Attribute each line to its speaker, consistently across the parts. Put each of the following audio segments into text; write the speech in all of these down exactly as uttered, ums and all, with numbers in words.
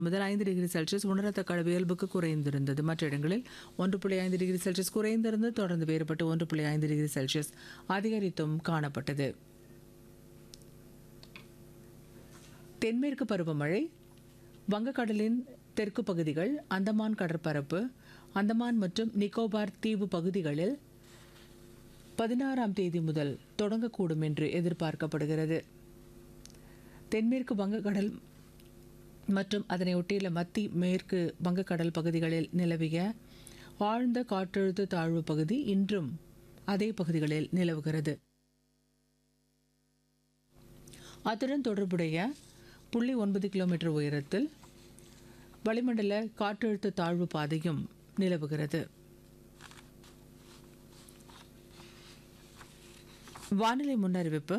Speaker 1: முதல் ஐந்து degree Celsius உணரத்தக்க அளவு இயல்புக்கு குறைந்திருந்தது. மற்ற இடங்களில் ஒன்று புள்ளி ஐந்து டிகிரி செல்சியஸ் குறைந்திருந்து தொடர்ந்து வேறுபட்டு ஒன்று புள்ளி ஐந்து டிகிரி செல்சியஸ் அதிகரித்தும் காணப்பட்டது. தென்மேற்கு பருவமழை வங்கக்கடலின் தெற்கு பகுதிகள், அந்தமான் கடற்பரப்பு, அந்தமான் மற்றும் நிக்கோபார் தீவு பகுதிகளில் பதினாறாம் தேதி முதல் தொடங்கக்கூடும் என்று எதிர்பார்க்கப்படுகிறது. தென்மேற்கு வங்கக்கடல் மற்றும் அதனை ஒட்டியுள்ள மத்திய மேற்கு வங்கக்கடல் பகுதிகளில் நிலவிய ஆழ்ந்த காற்றழுத்த தாழ்வு பகுதி இன்றும் அதே பகுதிகளில் நிலவுகிறது. அத்துடன் தொடர்புடைய புள்ளி ஒன்பது கிலோமீட்டர் உயரத்தில் வளிமண்டல காற்றழுத்த தாழ்வு பாதையும் நிலவுகிறது. வானிலை முன்னறிவிப்பு.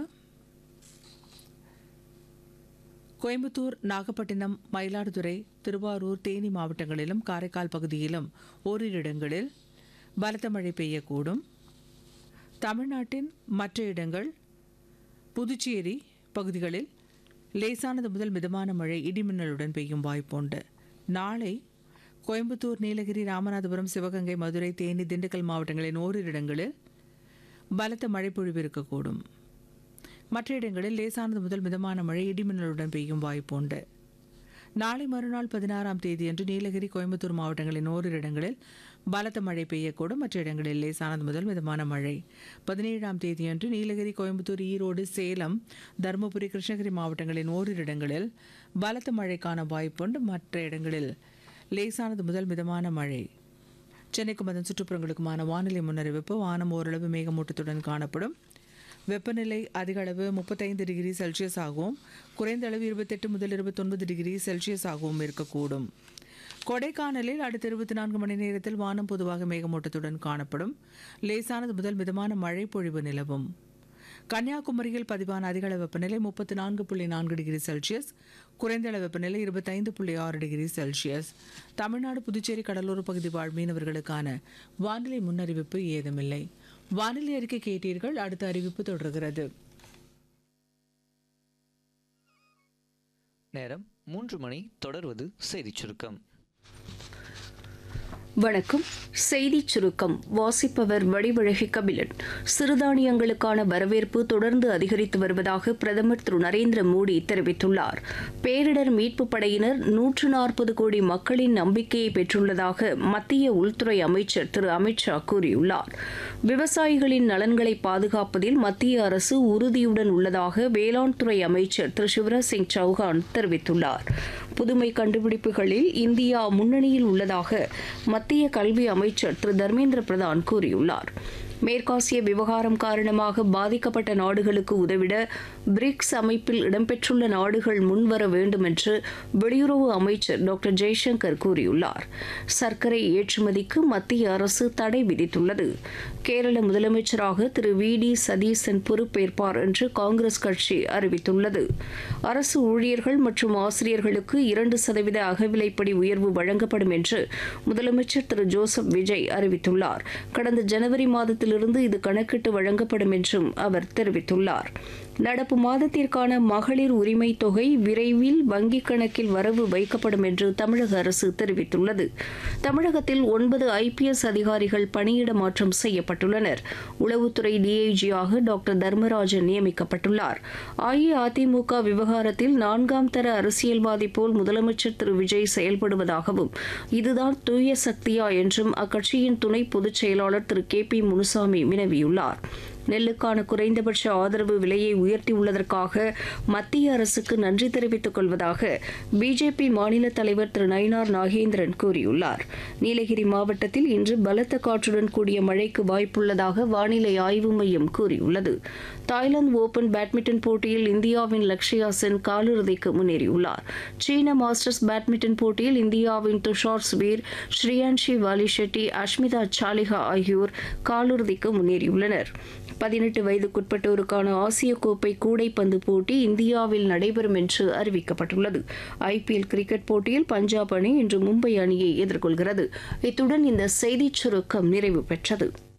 Speaker 1: கோயம்புத்தூர், நாகப்பட்டினம், மயிலாடுதுறை, திருவாரூர், தேனி மாவட்டங்களிலும் காரைக்கால் பகுதியிலும் ஓரிரு இடங்களில் பலத்த மழை பெய்யக்கூடும். தமிழ்நாட்டின் மற்ற இடங்கள், புதுச்சேரி பகுதிகளில் லேசானது முதல் மிதமான மழை இடிமின்னலுடன் பெய்யும் வாய்ப்புண்டு. நாளை கோயம்புத்தூர், நீலகிரி, ராமநாதபுரம், சிவகங்கை, மதுரை, தேனி, திண்டுக்கல் மாவட்டங்களின் ஓரிரு இடங்களில் பலத்த மழை பொழிவு இருக்கக்கூடும். மற்ற இடங்களில் லேசானது முதல் மிதமான மழை இடிமின்னலுடன் பெய்யும் வாய்ப்புண்டு. நாளை மறுநாள் பதினாறாம் தேதியன்று நீலகிரி, கோயம்புத்தூர் மாவட்டங்களின் ஓரிரு இடங்களில் பலத்த மழை பெய்யக்கூடும். மற்ற இடங்களில் லேசானது முதல் மிதமான மழை. பதினேழாம் தேதியன்று நீலகிரி, கோயம்புத்தூர், ஈரோடு, சேலம், தருமபுரி, கிருஷ்ணகிரி மாவட்டங்களின் ஓரிரு இடங்களில் பலத்த மழைக்கான வாய்ப்புண்டு. மற்ற இடங்களில் லேசானது முதல் மிதமான மழை. சென்னைக்கும் அதன் சுற்றுப்புறங்களுக்குமான வானிலை முன்னறிவிப்பு. வானம் ஓரளவு மேகமூட்டத்துடன் காணப்படும். வெப்பநிலை அதிக அளவு முப்பத்தைந்து டிகிரி செல்சியஸ் ஆகவும் குறைந்த அளவு இருபத்தெட்டு முதல் இருபத்தொன்பது டிகிரி செல்சியஸ் ஆகவும் இருக்கக்கூடும். கொடைக்கானலில் அடுத்த இருபத்தி நான்கு மணி நேரத்தில் வானம் பொதுவாக மேகமூட்டத்துடன் காணப்படும். லேசானது முதல் மிதமான மழை பொழிவு நிலவும். கன்னியாகுமரியில் பதிவான அதிக அளவு வெப்பநிலை முப்பத்தி நான்கு புள்ளி நான்கு டிகிரி செல்சியஸ், குறைந்த அளவு வெப்பநிலை இருபத்தைந்து புள்ளி ஆறு டிகிரி செல்சியஸ். தமிழ்நாடு, புதுச்சேரி கடலோர பகுதி வாழ் மீனவர்களுக்கான வானிலை முன்னறிவிப்பு ஏதுமில்லை. வானிலை அறிக்கை கேட்டீர்கள். அடுத்த அறிவிப்பு தொடர்கிறது.
Speaker 2: நேரம் மூன்று மணி. தொடர்வது செய்திச் சுருக்கம்.
Speaker 3: வணக்கம். செய்திச் சுருக்கம் வாசிப்பவர் வடிவழகி கபிலன். சிறுதானியங்களுக்கான வரவேற்பு தொடர்ந்து அதிகரித்து வருவதாக பிரதமர் திரு நரேந்திர மோடி தெரிவித்துள்ளார். பேரிடர் மீட்புப் படையினர் நூற்று நாற்பது கோடி மக்களின் நம்பிக்கையை பெற்றுள்ளதாக மத்திய உள்துறை அமைச்சர் திரு அமித்ஷா கூறியுள்ளார். விவசாயிகளின் நலன்களை பாதுகாப்பதில் மத்திய அரசு உறுதியுடன் உள்ளதாக வேளாண் துறை அமைச்சர் திரு சிவராஜ் சிங் சௌஹான் தெரிவித்துள்ளார். புதுமை கண்டுபிடிப்புகளில் இந்தியா முன்னணியில் உள்ளதாக மத்திய கல்வி அமைச்சர் திரு தர்மேந்திர பிரதான் கூறியுள்ளார். மேற்காசிய விவகாரம் காரணமாக பாதிக்கப்பட்ட நாடுகளுக்கு உதவிட பிரிக்ஸ் அமைப்பில் இடம்பெற்றுள்ள நாடுகள் முன்வர வேண்டும் என்று வெளியுறவு அமைச்சர் டாக்டர் ஜெய்சங்கர் கூறியுள்ளார். சர்க்கரை ஏற்றுமதிக்கு மத்திய அரசு தடை விதித்துள்ளது. கேரள முதலமைச்சராக திரு வி டி சதீசன் பொறுப்பேற்பார் என்று காங்கிரஸ் கட்சி அறிவித்துள்ளது. அரசு ஊழியர்கள் மற்றும் ஆசிரியர்களுக்கு இரண்டு சதவீத அகவிலைப்படி உயர்வு வழங்கப்படும் என்று முதலமைச்சர் திரு ஜோசப் விஜய் அறிவித்துள்ளார். கடந்த ஜனவரி மாதத்தில் இருந்து இது கணக்கிட்டு வழங்கப்படும் என்றும் அவர் தெரிவித்துள்ளார். நடப்பு மாதத்திற்கான மகளிர் உரிமை தொகை விரைவில் வங்கிக் கணக்கில் வரவு வைக்கப்படும் என்று தமிழக அரசு தெரிவித்துள்ளது. தமிழகத்தில் ஒன்பது ஐ பி எஸ் அதிகாரிகள் பணியிட மாற்றம் செய்யப்பட்டுள்ளனர். உளவுத்துறை டி ஐ ஜியாக டாக்டர் தர்மராஜன் நியமிக்கப்பட்டுள்ளார். அஇஅதிமுக விவகாரத்தில் நான்காம் தர அரசியல்வாதி போல் முதலமைச்சர் திரு விஜய் செயல்படுவதாகவும் இதுதான் தூய சக்தியா என்றும் அக்கட்சியின் துணை பொதுச் செயலாளர் திரு கே பி முனுசாமி வினவியுள்ளார். நெல்லுக்கான குறைந்தபட்ச ஆதரவு விலையை உயர்த்தியுள்ளதற்காக மத்திய அரசுக்கு நன்றி தெரிவித்துக் கொள்வதாக பிஜேபி மாநில தலைவர் திரு நயினார் நாகேந்திரன் கூறியுள்ளார். நீலகிரி மாவட்டத்தில் இன்று பலத்த காற்றுடன் கூடிய மழைக்கு வாய்ப்புள்ளதாக வானிலை ஆய்வு மையம் கூறியுள்ளது. தாய்லாந்து ஓபன் பேட்மிண்டன் போட்டியில் இந்தியாவின் லக்ஷயா சென் காலிறுதிக்கு முன்னேறியுள்ளார். சீன மாஸ்டர்ஸ் பேட்மிண்டன் போட்டியில் இந்தியாவின் துஷார் சுபீர், ஸ்ரீயான்ஷி வாலிஷெட்டி, அஷ்மிதா சாலிஹா ஆகியோர் காலிறுதிக்கு முன்னேறியுள்ளனர். பதினெட்டு வயதுக்குட்பட்டோருக்கான ஆசிய கோப்பை கூடைப்பந்து போட்டி இந்தியாவில் நடைபெறும் என்று அறிவிக்கப்பட்டுள்ளது. ஐ பி எல் கிரிக்கெட் போட்டியில் பஞ்சாப் அணி இன்று மும்பை அணியை எதிர்கொள்கிறது. இத்துடன் இந்த செய்திச் சுருக்கம் நிறைவு பெற்றது.